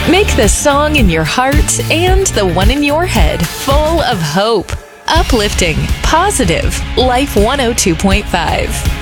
Make the song in your heart and the one in your head full of hope, uplifting, positive. Life 102.5.